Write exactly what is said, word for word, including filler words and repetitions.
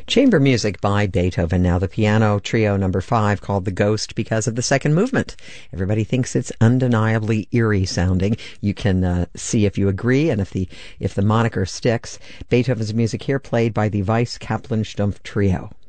Chamber music by Beethoven. Now the piano trio number five, called The Ghost because of the second movement. Everybody thinks it's undeniably eerie sounding. You can uh, see if you agree and if the if the moniker sticks. Beethoven's music here played by the Weiss Kaplan Stumpf Trio.